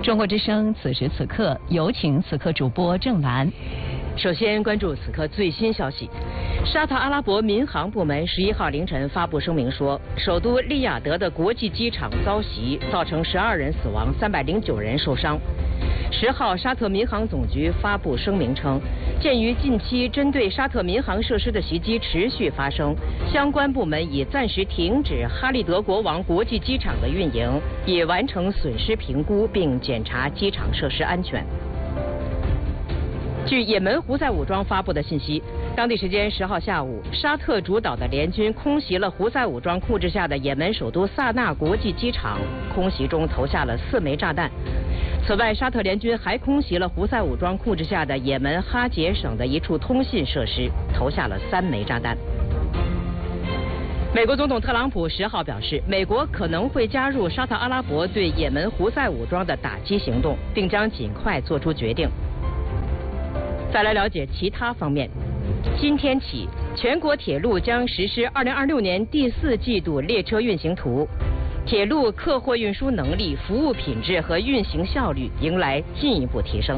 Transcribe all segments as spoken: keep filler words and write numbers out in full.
中国之声此时此刻有请此刻主播郑兰。 首先关注此刻最新消息，沙特阿拉伯民航部门十一号凌晨发布声明说，首都利雅得的国际机场遭袭，造成十二人死亡，三百零九人受伤。十号，沙特民航总局发布声明称，鉴于近期针对沙特民航设施的袭击持续发生，相关部门已暂时停止哈利德国王国际机场的运营，以完成损失评估并检查机场设施安全。据也门胡塞武装发布的信息，当地时间十号下午，沙特主导的联军空袭了胡塞武装控制下的也门首都萨那国际机场，空袭中投下了四枚炸弹。此外，沙特联军还空袭了胡塞武装控制下的也门哈杰省的一处通信设施，投下了三枚炸弹。美国总统特朗普十号表示，美国可能会加入沙特阿拉伯对也门胡塞武装的打击行动，并将尽快做出决定。再来了解其他方面。今天起，全国铁路将实施二零二六年第四季度列车运行图，铁路客货运输能力、服务品质和运行效率迎来进一步提升。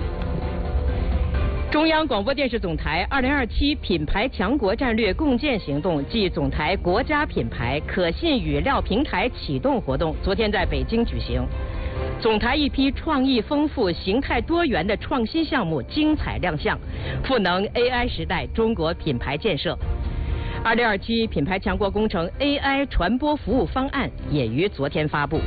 中央广播电视总台二零二七品牌强国战略共建行动暨总台国家品牌可信语料平台启动活动昨天在北京举行。总台一批创意丰富、形态多元的创新项目精彩亮相，赋能 A I 时代中国品牌建设。二零二七品牌强国工程 A I 传播服务方案也于昨天发布。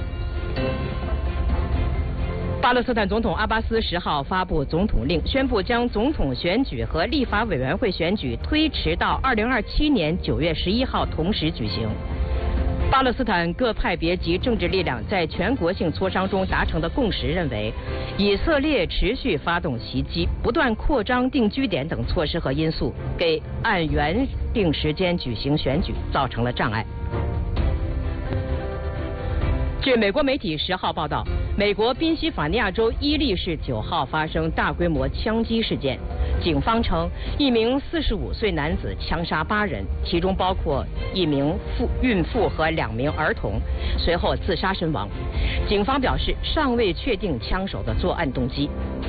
巴勒斯坦总统阿巴斯十号发布总统令，宣布将总统选举和立法委员会选举推迟到二零二七年九月十一号同时举行。巴勒斯坦各派别及政治力量在全国性磋商中达成的共识认为，以色列持续发动袭击、不断扩张定居点等措施和因素，给按原定时间举行选举造成了障碍。据美国媒体十号报道，美国宾夕法尼亚州伊利市九号发生大规模枪击事件。警方称，一名四十五岁男子枪杀八人，其中包括一名妇孕妇和两名儿童，随后自杀身亡。警方表示，尚未确定枪手的作案动机。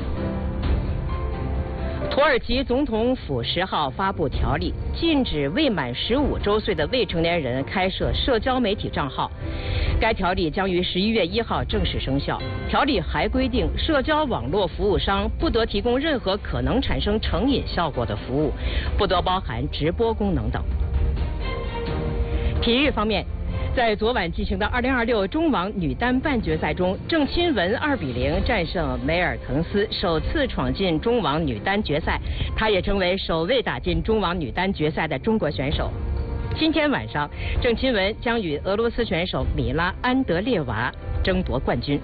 土耳其总统府十号发布条例，禁止未满十五周岁的未成年人开设社交媒体账号。该条例将于十一月一号正式生效。条例还规定，社交网络服务商不得提供任何可能产生成瘾效果的服务，不得包含直播功能等。体育方面，在昨晚进行的二零二六中网女单半决赛中，郑钦文二比零战胜梅尔滕斯，首次闯进中网女单决赛，她也成为首位打进中网女单决赛的中国选手。今天晚上，郑钦文将与俄罗斯选手米拉安德烈娃争夺冠军。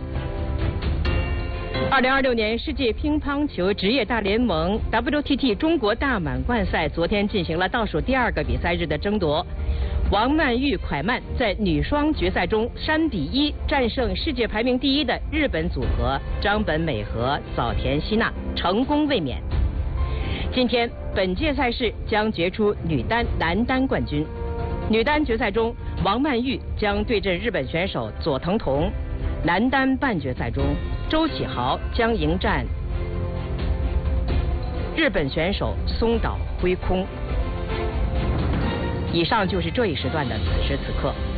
二零二六年世界乒乓球职业大联盟 W T T 中国大满贯赛昨天进行了倒数第二个比赛日的争夺。王曼玉蒯曼在女双决赛中三比一战胜世界排名第一的日本组合张本美和早田希娜，成功卫冕。今天本届赛事将决出女单、男单冠军。女单决赛中，王曼玉将对阵日本选手佐藤瞳；男单半决赛中，周启豪将迎战日本选手松岛辉空。以上就是这一时段的此时此刻。